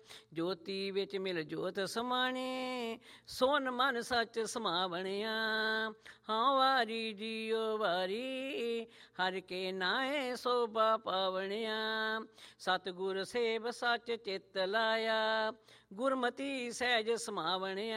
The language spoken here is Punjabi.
ਜੋਤੀ ਵਿੱਚ ਮਿਲ ਜੋਤ ਸਮਾਣੇ, ਸੋਨ ਮਨ ਸੱਚ ਸਮਾਵਣਿਆ। ਹਾਂ ਵਾਰੀ ਜੀਓ ਵਾਰੀ, ਹਰ ਕੇ ਨਾਏ ਸੋਭਾ ਪਾਵਣਿਆ। ਸਤਿਗੁਰ ਸੇਵ ਸੱਚ ਚਿੱਤ ਲਾਇਆ, ਗੁਰਮਤੀ ਸਹਿਜ ਸਮਾਵਣਿਆ।